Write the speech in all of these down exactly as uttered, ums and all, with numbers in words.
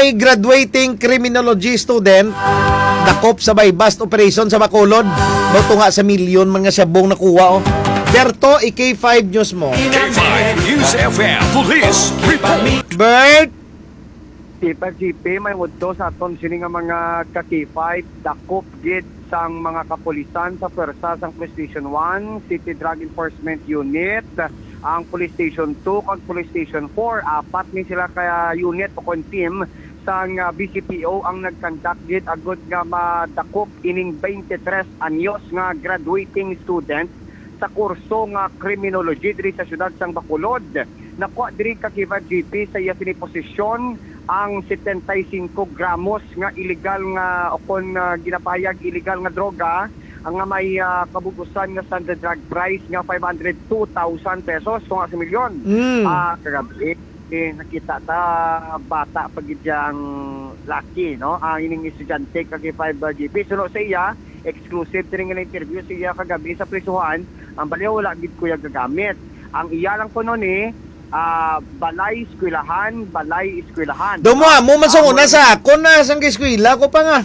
may graduating criminology student dakop sa may bust operation sa Bacolod. Boto nga sa milyon man nga sabong nakuha oh. Berto, i K five News mo. K five News F M Police Report. Bert. Super G P may mudto sa aton sini nga mga ka K five dakop gid sang mga kapulisan sa pwersa sang Police Station one, City Drug Enforcement Unit, ang Police Station two kag Police Station four. Apat ni sila kaya unit o kon team sang uh, B C P O ang nagkandak gid agud nga madakop ining twenty-tres anyos nga graduating student sa kurso nga criminology diri sa syudad sang Bacolod. Nakuha diri ka K five G P sa iya posisyon ang seventy-five gramos nga illegal nga o kon uh, ginapayag illegal nga droga ang nga may uh, kabugusan nga standard drug price nga five hundred two thousand pesos kung sa milyon. Mm. Ah, kagabi eh, nakita ta bata pagidyang laki no ang ining estudyante ka K five G P suno sa iya exclusive tiri nga interview sa iya kagabi sa prisuhan ang baliw wala gid kuya gagamit ang iya lang kuno ni uh, balay eskwelahan balay eskwelahan Domo mo man sa una sa ako na sang eskwela ko pa nga.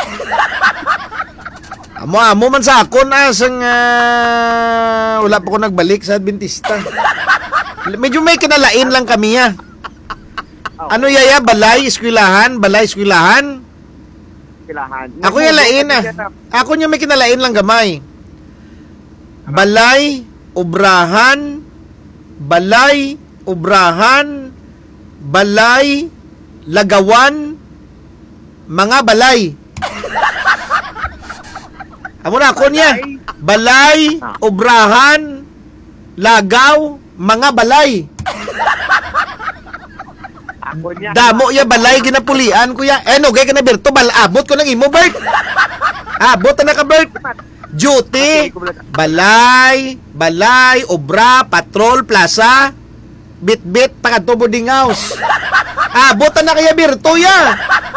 Amo amo man sa ako na sang uh, wala pa ko nagbalik sa Adventista. Medyo may kinalain lang kami ya. Ano yaya balay eskwelahan balay eskwelahan? Eskwelahan. Ako yung lain ah. Ako yung may kinalain lang gamay. Balay, obrahan, balay, obrahan, balay, lagawan, mga balay. Amo na ako niya. Balay, obrahan, lagaw, mga balay. Damo ya balay ginapulian kuya. Eh no, gay ka na Berto, balabot ko nang imo Bert. Abot na ka Bert. Duty, balay, balay, obra, patrol, plaza, bit-bit, pakadto boarding house. Abot na kaya Berto ya.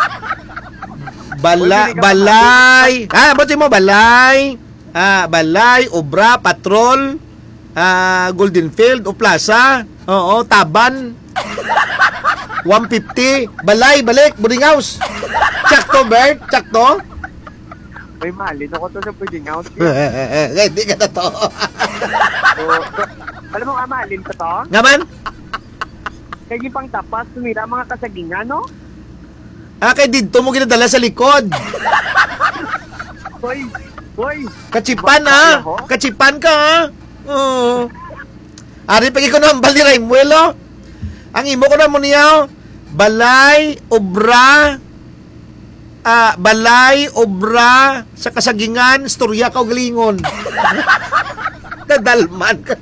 Bala, balay. Ah, abot mo balay. Ah, balay, obra, patrol, ah, Golden Field o plaza. Oo, taban. one fifty. Balay, balik, boarding house. Sakto, Bert? Sakto? May malin ako to sa boarding house. Hindi ka na to. So, so, alam mo nga malin ko to? Nga man? Kaya yung pang tapas, tumira mga kasagingan, no? Ah, kay dito mo ginadala sa likod. Hoy, hoy. Kachipan, ha? Kachipan ka, ha? Oo. Ari, pag ikaw naman bali Raimuelo. Ang imo ko na mo niya, balay, obra, ah, balay, obra, sa kasagingan, storya ka o galingon. Dadalman ka.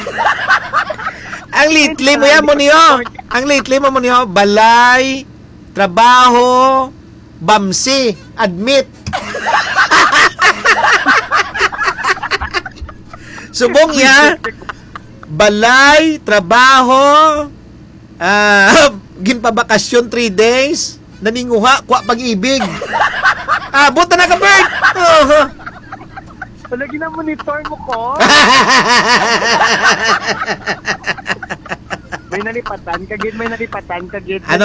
Ang litli mo yan mo niyo. Ang litli mo mo niyo, balay, trabaho, bamsi, admit. Subong ya, balay, trabaho, ah, ginpabakasyon three days, naninguha, kwa pag-ibig. Abot na ka, Bert! Uh-huh. Palagi na monitor mo ko. May nalipatan kagid, may nalipatan kagid. Ano